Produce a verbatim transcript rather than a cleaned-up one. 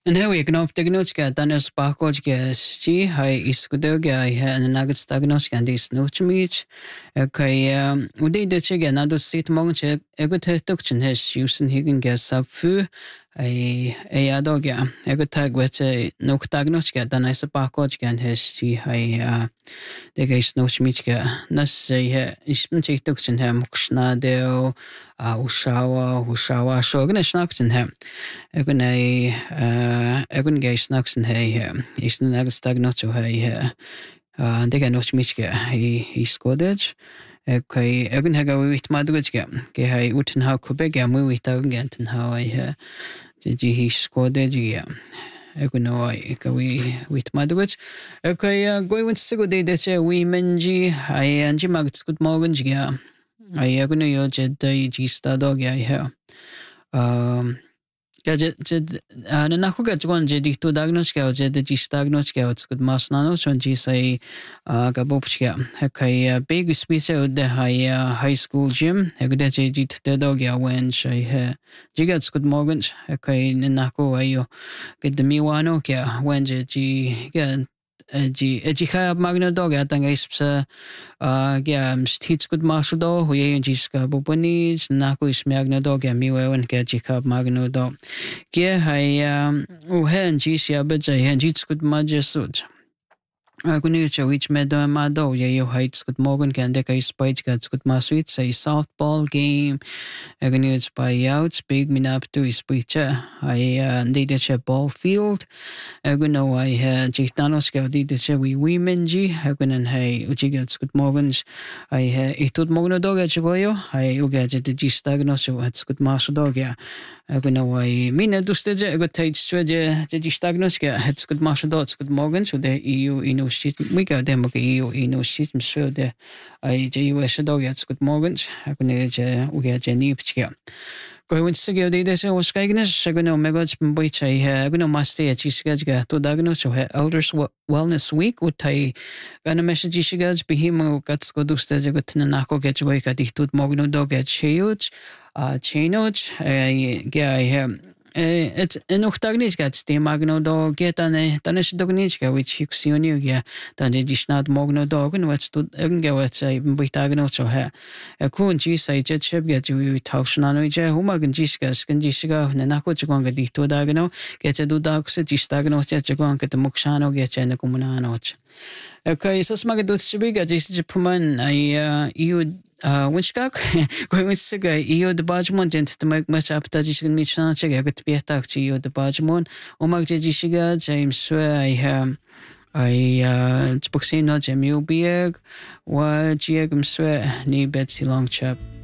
Nhewi gnop tegnochka danes bakochka sti hai iskudoga hai nagats tagnochka dis nuchmich kai udi de chega nado sit mongche egot tukchen hes usen higen gas up fu ai ai adoga egot tag wete nok tagnochka danes bakochka hes sti hai de geis nuchmichka nas sei ism chik tukchen he mokshna deo ushawa ushawa shogne snakchen he egon ai egon geis naksen he is nagats tagnocho he de ga nuchmichka i i skodej kai egon haga wit madugachka ke hai uten ha kubega mu wit agenten ha ai ji hi skodej ya egon ai ka wi wit madugach kai goi went sigo de de che wi menji ai anji magts good morgen ja ai egon yo je de ji stadog ya he um Ja, je, je, na nakuga chgon je dikto dagnochka je de dis dagnochka otskud masnano chon ji sai ga bopchka kai big space de high high school gym egde je dit de dog ya wen sai he jigats good morgen kai nako ayo get de miwano kya wen je ji ga ji ji kha magna dog ya tanga isps a ja stits good masdo hu ye ji ska bopani nako is magna dog ya miwe wen ke ji kha magno do ke hai u hen ji sia be je hen ji good majesut Aguni which medo mado ye yo heights good morgen can de kai spike gats good maswit say softball game aguni it's by out big minap to is picha I de de ball field aguno I ha jitanos ga de de we women ji agunan hey uchi gats good morgens I ha itut mogno dog at goyo I uga de jistagno so at good maso dog ya aguno I mina dusteje agut tage streje de jistagnos ga at good maso dog good morgens so de eu ino we go dem ge eu ino system so de I je us dog at good morgens aguno je uga je ni pchia Go went to go de so was kaigness aguno megos boichai ha aguno maste chisga to dagno so elders wellness week would tai gonna message shigas behimo gats go duste go nako get go ka dihtut mogno dog at cheuch a chenoch ja I it's enough tagnis gats de magno dog get ane tanish dognichka which hixioni ja dan de disnat mogno dog and what's to go at say bitagno so ha a kun ji sai jet ship get you tausnano je humagan jiska skin jisga nako chgon ga dihto dagno get du dag se jistagno che chgon ke mokshano get chen kumunano Okay, so smaga dut shibiga jis puman I you uh winchkak going with siga you the bajmon gent to make much up that jis mi chana chega get be attack to you the bajmon o mag jishiga James swear I um I uh boxing no jemu bieg wa jiegum swear ni Betsy long chap